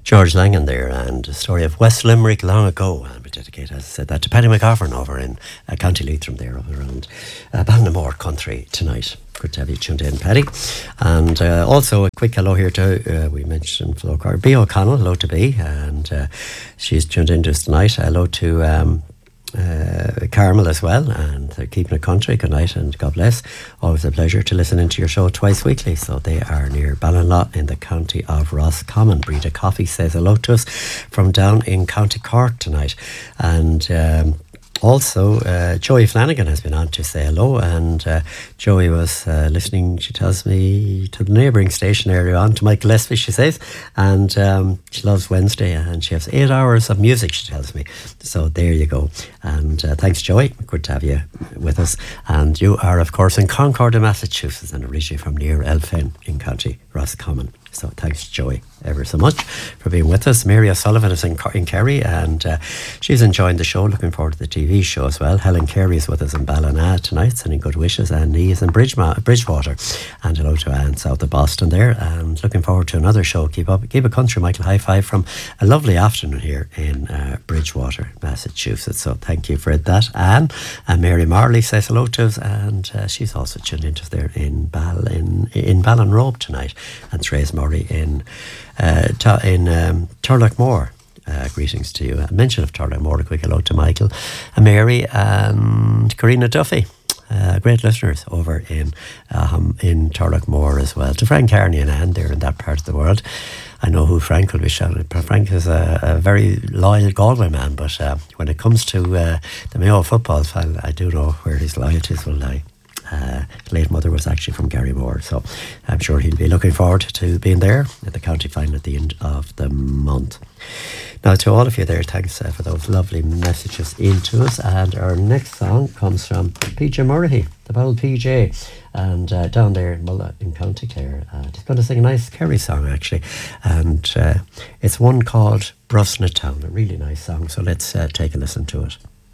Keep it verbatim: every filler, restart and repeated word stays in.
George Langan there, and a story of West Limerick long ago. And we dedicate, as I said, that to Paddy McGovern over in uh, County Leitrim there, over around uh, Ballinamore country tonight. Good to have you tuned in, Paddy. And uh, also a quick hello here to, uh, we mentioned Flo Carr, B. O'Connell, hello to B, and uh, she's tuned in just tonight. Hello to um, uh, Carmel as well, and they're keeping it country. Good night and God bless. Always a pleasure to listen into your show twice weekly. So they are near Ballinlaw in the county of Roscommon. Breda Coffee says hello to us from down in County Cork tonight. And um, also, uh, Joey Flanagan has been on to say hello, and uh, Joey was uh, listening, she tells me, to the neighbouring station earlier on, to Michael Leslie, she says, and um, she loves Wednesday, and she has eight hours of music, she tells me. So there you go. And uh, thanks, Joey. Good to have you with us. And you are, of course, in Concord, in Massachusetts, and originally from near Elphin in County Roscommon. So thanks, Joey, ever so much for being with us. Mary O'Sullivan is in, in Kerry, and uh, she's enjoying the show, looking forward to the T V show as well. Helen Carey is with us in Ballina tonight, sending good wishes, and he is in Bridgema- Bridgewater. And hello to Anne south of Boston there, and looking forward to another show. Keep up, keep it country, Michael. High five from a lovely afternoon here in uh, Bridgewater, Massachusetts. So thank you for that, Anne. And Mary Marley says hello to us, and uh, she's also tuned into us there in Ball in in Ballinrobe tonight. And Therese Murray in uh, ta- in um, Turlockmore. Uh, greetings to you. A mention of Turlockmore. A quick hello to Michael and Mary and Karina Duffy. Uh, great listeners over in um, in Turlockmore as well. To Frank Carney and Anne there in that part of the world. I know who Frank will be shouting. Frank is a, a very loyal Galway man, but uh, when it comes to uh, the Mayo football fan, I do know where his loyalties will lie. Uh, his late mother was actually from Garrymore, so I'm sure he'll be looking forward to being there at the county final at the end of the month. Now, to all of you there, thanks uh, for those lovely messages into us. And our next song comes from P J Murray, the bold P J, and uh, down there in Mulla in County Clare. Uh, he's going to sing a nice Kerry song, actually, and uh, it's one called Brusna Town, a really nice song. So let's uh, take a listen to it.